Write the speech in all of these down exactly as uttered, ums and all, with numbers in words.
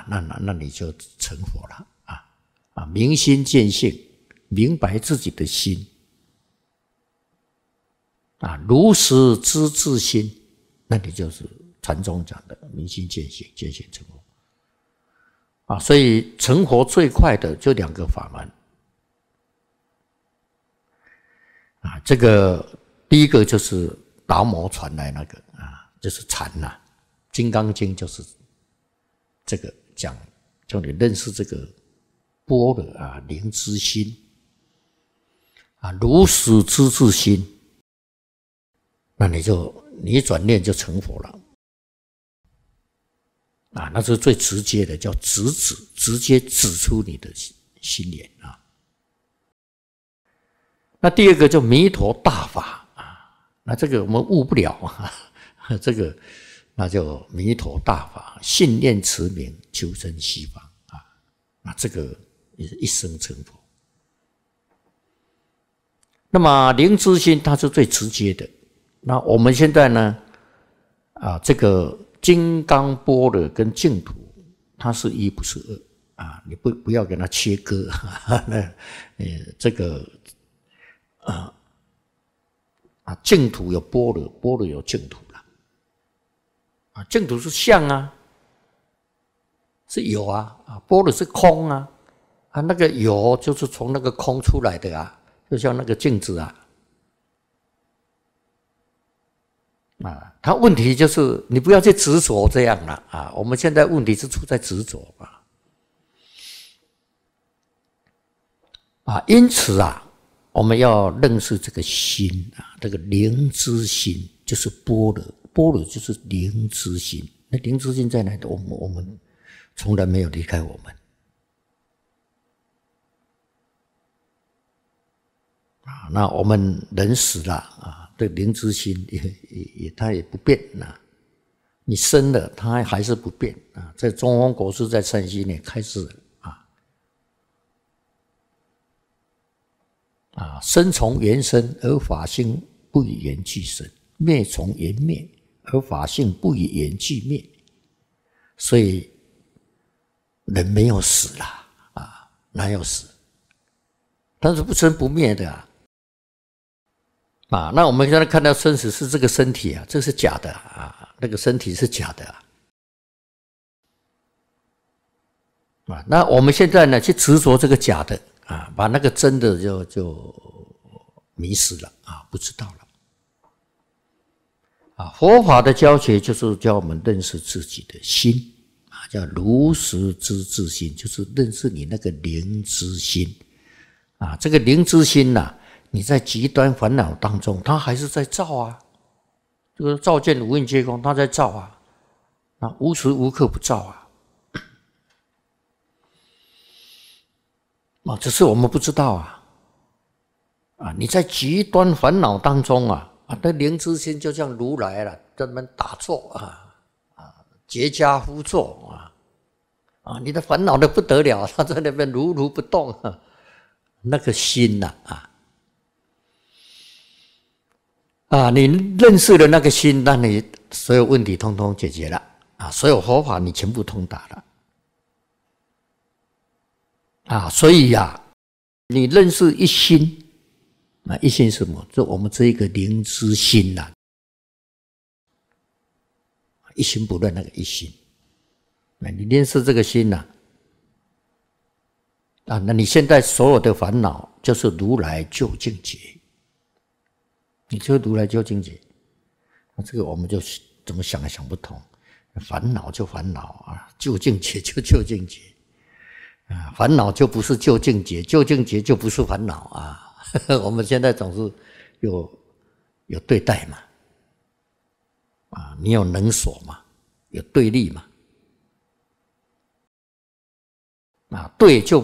那那那你就成佛了啊啊！明心见性，明白自己的心啊，如实知自心，那你就是禅宗讲的明心见性，见性成佛啊。所以成佛最快的就两个法门啊，这个第一个就是达摩传来那个啊，就是禅呐，《金刚经》就是这个讲，叫你认识这个般若啊，灵知心啊，如实知自心，那你就你一转念就成佛了啊，那是最直接的，叫直指，直接指出你的心眼啊。那第二个叫弥陀大法啊，那这个我们悟不了啊，这个那就弥陀大法，信念持名，求生西方啊，那这个也是一生成佛。那么灵知心它是最直接的，那我们现在呢啊，这个金刚般若跟净土，它是一不是二啊，你不不要给它切割，那呃这个。啊啊，净土有般若，般若有净土了。啊，净土是相啊，是有啊，啊，般若是空啊，啊，那个有就是从那个空出来的啊，就像那个镜子啊。啊，它问题就是你不要去执着这样了啊。我们现在问题是出在执着啊。啊，因此啊。我们要认识这个心啊，这个灵知心就是般若，般若就是灵知心。那灵知心在哪里？我们我们从来没有离开我们啊。那我们人死了啊，这灵知心也也也它也不变啊。你生了，它还是不变啊。在中峰国师在山西年开始。啊，生从缘生，而法性不以缘俱生；灭从缘灭，而法性不以缘俱灭。所以人没有死啦，啊，哪有死？但是不生不灭的啊。啊，那我们现在看到生死是这个身体啊，这是假的啊，那个身体是假的啊。啊，那我们现在呢，去执着这个假的。啊，把那个真的就就迷失了啊，不知道了啊。佛法的教学就是教我们认识自己的心啊，叫如实知自心，就是认识你那个灵知心啊。这个灵知心呐、啊，你在极端烦恼当中，它还是在造啊。这个照见五蕴皆空，它在造啊，啊，无时无刻不造啊。啊，只是我们不知道啊！啊，你在极端烦恼当中啊，啊，那灵知心就像如来了，在那边打坐啊，啊，结跏趺坐啊，啊，你的烦恼的不得了，他在那边如如不动啊，那个心呐啊，啊，你认识了那个心，那你所有问题通通解决了啊，所有佛法你全部通达了。啊，所以呀、啊，你认识一心，啊，一心是什么？就我们这一个灵知心呐、啊，一心不乱那个一心，啊，你认识这个心呐、啊，啊，那你现在所有的烦恼就是如来究竟解，你就如来究竟解，那这个我们就怎么想也想不通，烦恼就烦恼啊，究竟解就究竟解。啊，烦恼就不是究竟解，究竟解就不是烦恼啊！我们现在总是有有对待嘛，啊，你有能所嘛，有对立嘛，啊，对就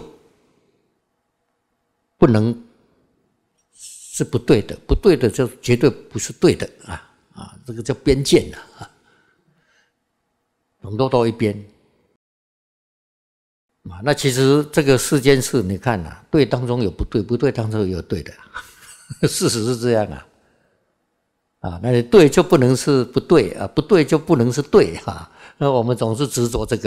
不能是不对的，不对的就绝对不是对的啊啊，这个叫边界了啊，很多都一边。啊，那其实这个世间事，你看啊，对当中有不对，不对当中有对的，事实是这样啊。啊，那对就不能是不对啊，不对就不能是对啊。那我们总是执着这个。